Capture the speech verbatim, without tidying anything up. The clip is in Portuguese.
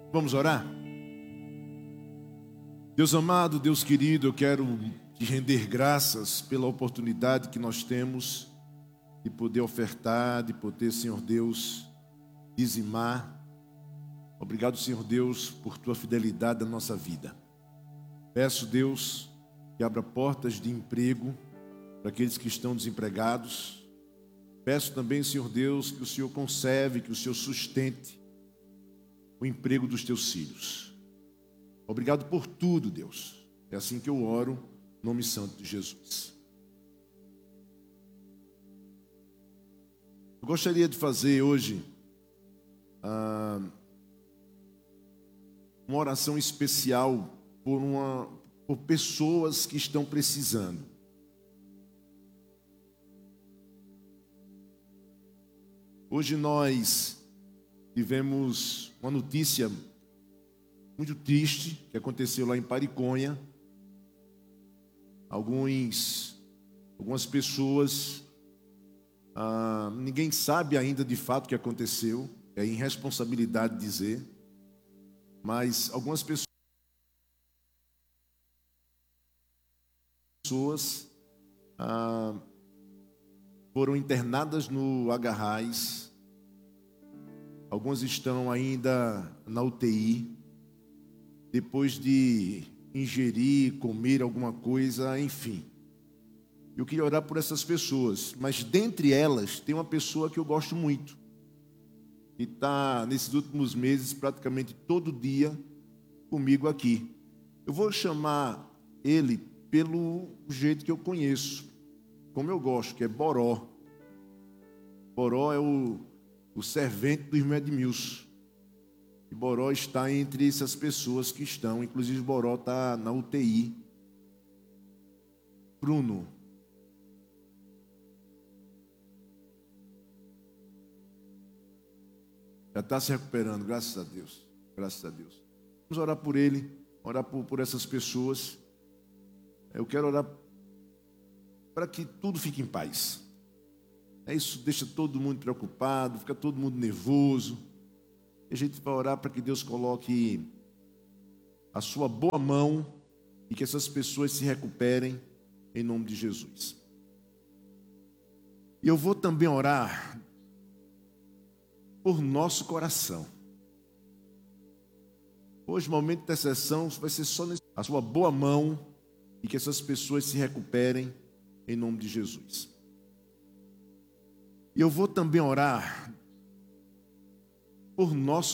Vamos orar? Deus amado, Deus querido, eu quero te render graças pela oportunidade que nós temos de poder ofertar, de poder, Senhor Deus, dizimar. Obrigado, Senhor Deus, por tua fidelidade na nossa vida. Peço, Deus, que abra portas de emprego para aqueles que estão desempregados. Peço também, Senhor Deus, que o Senhor conserve, que o Senhor sustente o emprego dos teus filhos. Obrigado por tudo, Deus. É assim que eu oro, em nome santo de Jesus. Eu gostaria de fazer hoje ah, uma oração especial por, uma, por pessoas que estão precisando. Hoje nós tivemos uma notícia muito triste que aconteceu lá em Pariconha. Alguns, algumas pessoas, ah, ninguém sabe ainda de fato o que aconteceu, é irresponsabilidade dizer, mas algumas pessoas ah, foram internadas no Agarrás. Algumas estão ainda na U T I, depois de ingerir, comer alguma coisa, enfim. Eu queria orar por essas pessoas, mas dentre elas tem uma pessoa que eu gosto muito, que está nesses últimos meses praticamente todo dia comigo aqui. Eu vou chamar ele pelo jeito que eu conheço, como eu gosto, que é Boró. Boró é o, o servente do irmão Edmilson. E Boró está entre essas pessoas que estão, inclusive Boró está na U T I. Bruno. Já está se recuperando, graças a Deus. Graças a Deus. Vamos orar por ele, orar por, por essas pessoas. Eu quero orar para que tudo fique em paz. É isso, deixa todo mundo preocupado, fica todo mundo nervoso. E a gente vai orar para que Deus coloque a sua boa mão e que essas pessoas se recuperem em nome de Jesus. E eu vou também orar por nosso coração. Hoje o momento de intercessão vai ser só nesse, a sua boa mão e que essas pessoas se recuperem em nome de Jesus. E eu vou também orar por nosso